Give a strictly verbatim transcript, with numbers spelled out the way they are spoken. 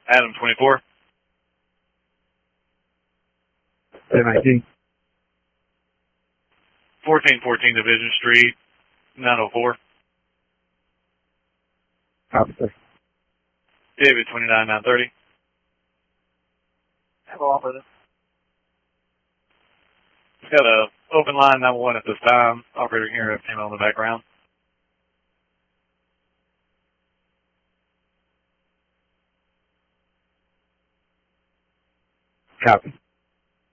Adam twenty-four. ten nineteen. fourteen fourteen Division Street, nine oh four. Officer. David twenty-nine nine thirty. Hello, operator. It's got a open line nine one one at this time. Operator can hear a female in the background. Copy.